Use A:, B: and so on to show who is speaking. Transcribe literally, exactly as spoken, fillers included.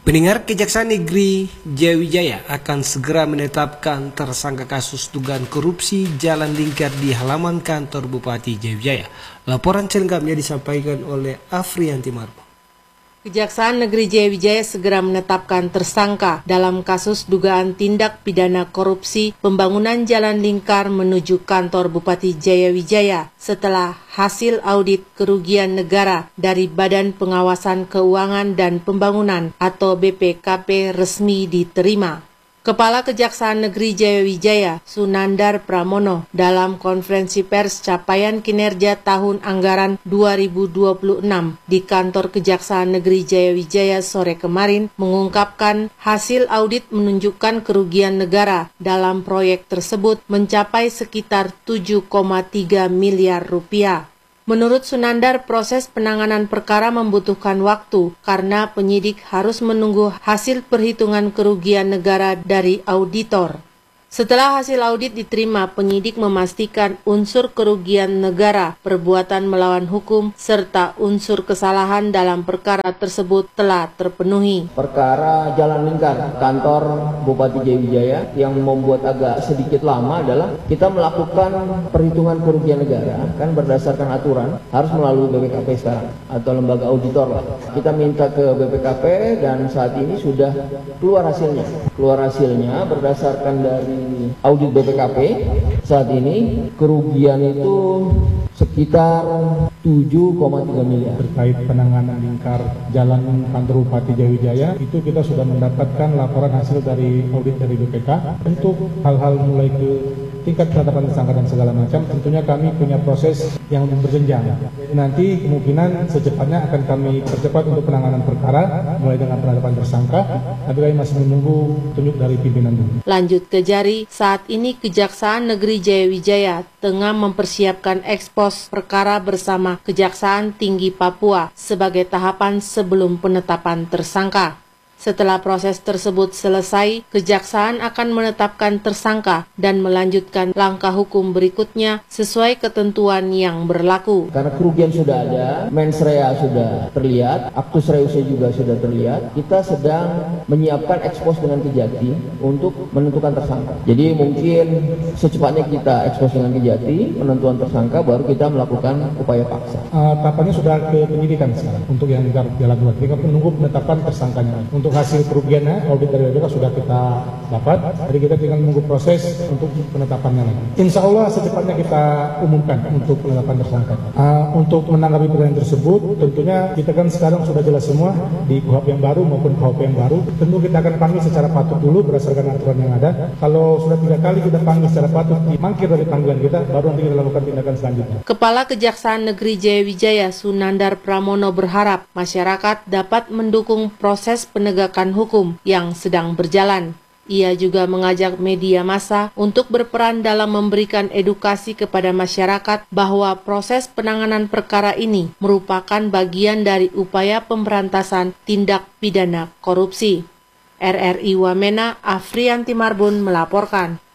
A: Pendengar, Kejaksaan Negeri Jayawijaya akan segera menetapkan tersangka kasus dugaan korupsi jalan lingkar di halaman kantor Bupati Jayawijaya. Laporan selengkapnya disampaikan oleh Afrianti Marbun.
B: Kejaksaan Negeri Jayawijaya segera menetapkan tersangka dalam kasus dugaan tindak pidana korupsi pembangunan jalan lingkar menuju kantor Bupati Jayawijaya setelah hasil audit kerugian negara dari Badan Pengawasan Keuangan dan Pembangunan atau B P K P resmi diterima. Kepala Kejaksaan Negeri Jayawijaya, Sunandar Pramono, dalam konferensi pers capaian kinerja tahun anggaran dua ribu dua puluh enam di kantor Kejaksaan Negeri Jayawijaya sore kemarin mengungkapkan hasil audit menunjukkan kerugian negara dalam proyek tersebut mencapai sekitar tujuh koma tiga miliar rupiah. Menurut Sunandar, proses penanganan perkara membutuhkan waktu karena penyidik harus menunggu hasil perhitungan kerugian negara dari auditor. Setelah hasil audit diterima, penyidik memastikan unsur kerugian negara, perbuatan melawan hukum, serta unsur kesalahan dalam perkara tersebut telah terpenuhi.
C: Perkara jalan lingkar kantor Bupati Jayawijaya yang membuat agak sedikit lama adalah kita melakukan perhitungan kerugian negara, kan berdasarkan aturan harus melalui B P K P sekarang atau lembaga auditor lah. Kita minta ke B P K P dan saat ini sudah keluar hasilnya. Keluar hasilnya berdasarkan dari audit B P K P, saat ini kerugian itu sekitar tujuh koma tiga miliar.
D: Terkait penanganan lingkar jalan kantor Bupati Jayawijaya, itu kita sudah mendapatkan laporan hasil dari audit dari B P K. Untuk hal-hal mulai ke tingkat penetapan tersangka dan segala macam, tentunya kami punya proses yang berjenjang. Nanti kemungkinan secepatnya akan kami percepat untuk penanganan perkara, mulai dengan penetapan tersangka, tapi kami masih menunggu tunjuk dari pimpinan dulu.
B: Lanjut ke Jari, saat ini Kejaksaan Negeri Jayawijaya tengah mempersiapkan ekspos perkara bersama Kejaksaan Tinggi Papua sebagai tahapan sebelum penetapan tersangka. Setelah proses tersebut selesai, Kejaksaan akan menetapkan tersangka dan melanjutkan langkah hukum berikutnya sesuai ketentuan yang berlaku.
C: Karena kerugian sudah ada, mens rea sudah terlihat, actus reusnya juga sudah terlihat, kita sedang menyiapkan ekspos dengan Kejati untuk menentukan tersangka. Jadi mungkin secepatnya kita ekspos dengan Kejati, penentuan tersangka, baru kita melakukan upaya paksa.
D: Uh, tahapannya sudah ke penyidikan sekarang untuk yang jalan luar. Kita menunggu penetapan tersangkanya. Untuk hasil kerugiannya, audit dari B P K sudah kita dapat, jadi kita tinggal menunggu proses untuk penetapannya lagi. Insya Allah secepatnya kita umumkan untuk penetapan tersangka. Uh, untuk menanggapi pertanyaan tersebut, tentunya kita kan sekarang sudah jelas semua di K U H P yang baru maupun K H P yang baru. Tentu kita akan panggil secara patut dulu berdasarkan aturan yang ada. Kalau sudah tiga kali kita panggil secara patut, dimangkir dari panggilan kita, baru nanti kita lakukan tindakan selanjutnya.
B: Kepala Kejaksaan Negeri Jayawijaya, Sunandar Pramono, berharap masyarakat dapat mendukung proses penegakan hukum yang sedang berjalan. Ia juga mengajak media massa untuk berperan dalam memberikan edukasi kepada masyarakat bahwa proses penanganan perkara ini merupakan bagian dari upaya pemberantasan tindak pidana korupsi. R R I Wamena, Afrianti Marbun melaporkan.